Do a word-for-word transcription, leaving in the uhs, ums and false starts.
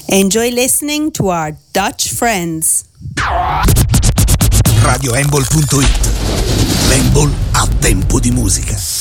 Enjoy listening to our Dutch friends. radio embol punto it. L'Embol a tempo di musica.